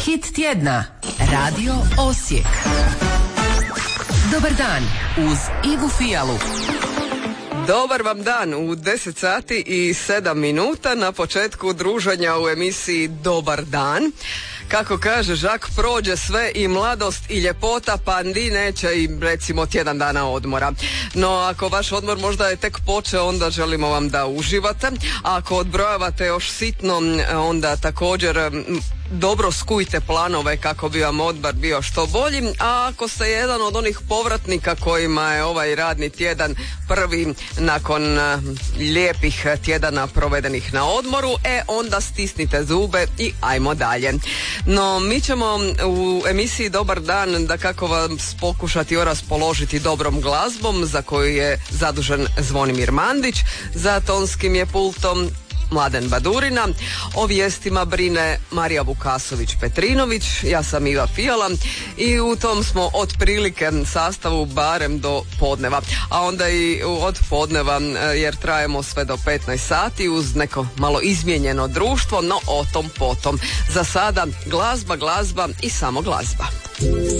Hit tjedna. Radio Osijek. Dobar dan uz Ivu Fijalu. Dobar vam dan u 10 sati i 7 minuta na početku druženja u emisiji Dobar dan. Kako kaže Žak, prođe sve i mladost i ljepota, pa ndi neće i recimo tjedan dana odmora. No ako vaš odmor možda je tek počeo, onda želimo vam da uživate. A ako odbrojavate još sitno, onda također dobro skujte planove kako bi vam odmor bio što bolji. A ako ste jedan od onih povratnika kojima je ovaj radni tjedan prvi nakon lijepih tjedana provedenih na odmoru, onda stisnite zube i ajmo dalje. No, mi ćemo u emisiji Dobar dan da kako vas pokušati raspoložiti dobrom glazbom za koju je zadužen Zvonimir Mandić, za tonskim je pultom Mladen Badurina, o vijestima brine Marija Vukasović-Petrinović, ja sam Iva Fijala i u tom smo otprilike sastavu barem do podneva, a onda i od podneva jer trajemo sve do 15 sati uz neko malo izmijenjeno društvo, no o tom potom. Za sada glazba i samo glazba.